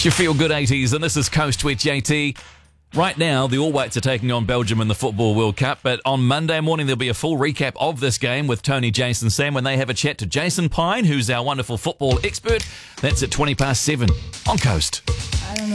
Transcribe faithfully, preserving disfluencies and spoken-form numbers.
It's your Feel Good eighties, and this is Coast with J T. Right now, the All Whites are taking on Belgium in the Football World Cup, but on Monday morning there'll be a full recap of this game with Tony, Jason, Sam when they have a chat to Jason Pine, who's our wonderful football expert. That's at twenty past seven on Coast.